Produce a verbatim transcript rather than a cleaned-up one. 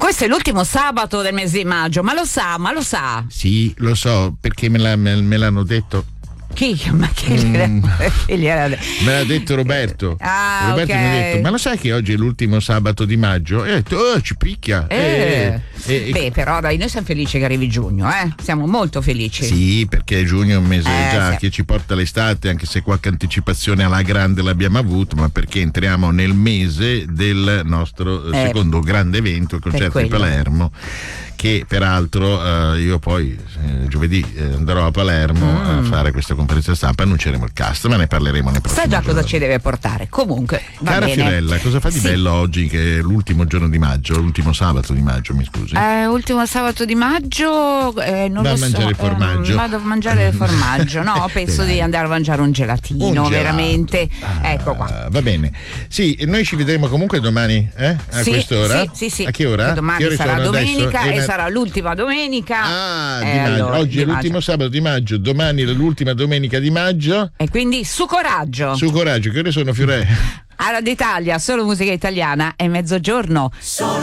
Questo è l'ultimo sabato del mese di maggio, ma lo sa, ma lo sa? Sì, lo so, perché me, la, me, me l'hanno detto. Chi? Ma chi Mm. chi gli era detto? Me l'ha detto Roberto. Ah, Roberto ok. mi ha detto: ma lo sai che oggi è l'ultimo sabato di maggio? E ho detto: oh, ci picchia. Eh. E- e- Beh, però dai, noi siamo felici che arrivi giugno, eh? Siamo molto felici. Sì, perché giugno è un mese Eh, già sì. che ci porta l'estate, anche se qualche anticipazione alla grande l'abbiamo avuto, ma perché entriamo nel mese del nostro eh, Eh, secondo grande evento, il concerto di quello. Palermo, che peraltro eh, io poi eh, giovedì eh, andrò a Palermo Mm. a fare questa conferenza stampa, annunceremo il cast, ma ne parleremo nei prossimi Sai già cosa giorni. ci deve portare. Comunque, va Cara bene. Fiorella, cosa fa di Sì. bello oggi che è l'ultimo giorno di maggio, l'ultimo sabato di maggio, mi scusi? Eh, ultimo sabato di maggio, eh, non Va lo a so, mangiare il formaggio. ehm, vado a mangiare il formaggio. No, penso Dai. di andare a mangiare un gelatino, Un gelato. veramente. Ah, Ecco qua. va bene. Sì, noi ci vedremo comunque domani, eh? A Sì, quest'ora? sì, sì, sì. A che ora? Che domani Che ore sarà sono adesso? domenica È e una- sarà l'ultima domenica. Ah, Eh, di maggio. allora, Oggi di è l'ultimo maggio. sabato di maggio, domani è l'ultima domenica di maggio. E quindi su coraggio. Su coraggio, che ore sono, Fiore? A Radio Italia, solo musica italiana, è mezzogiorno. Solo